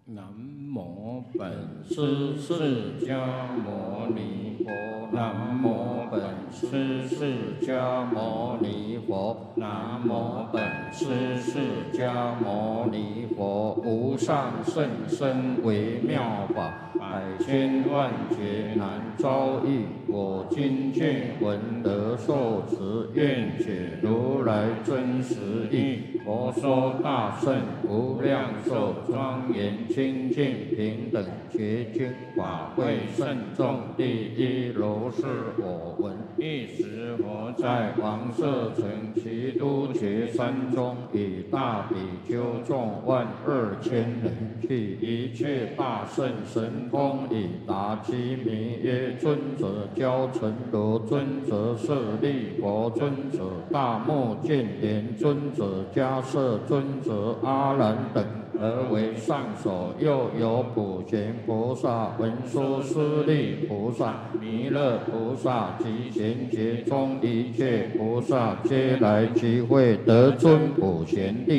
南无本师释迦牟尼佛。南无本师释迦牟尼佛。南无本师释迦牟尼佛。无上甚深微妙法，百千万劫难遭遇。我今见闻得受持，愿解如来真实义。佛说大圣无量寿庄严清净平等觉经法会慎重第一如是我闻。一时佛在王舍城齐都觉山中，以大比丘众12000人，去一切大圣神通以答其名曰：尊者教成罗，尊者舍利佛，尊者大目犍连，尊者迦摄，尊者阿难等，而为上首。又有普贤菩萨、文殊师利菩萨、弥勒菩萨及贤劫中一切菩萨，皆来集会，得尊普贤地。